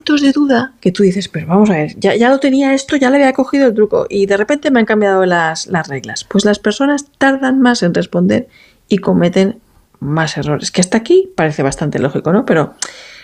de duda que tú dices, pero vamos a ver, ya lo tenía esto, ya le había cogido el truco y de repente me han cambiado las reglas. Pues las personas tardan más en responder y cometen más errores. Que hasta aquí parece bastante lógico, ¿no? Pero